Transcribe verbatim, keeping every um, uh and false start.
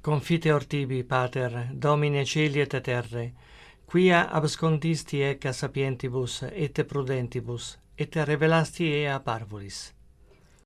Confiteor tibi, Pater, Domine celi et terre, quia abscondisti ecca sapientibus et prudentibus, et revelasti ea parvulis.